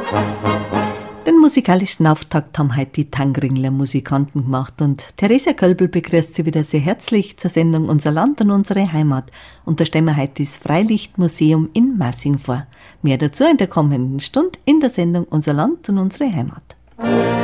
Den musikalischen Auftakt haben heute die Tangringler Musikanten gemacht und Theresia Kölbel begrüßt Sie wieder sehr herzlich zur Sendung Unser Land und unsere Heimat. Und da stellen wir heute das Freilichtmuseum in Massing vor. Mehr dazu in der kommenden Stunde in der Sendung Unser Land und unsere Heimat.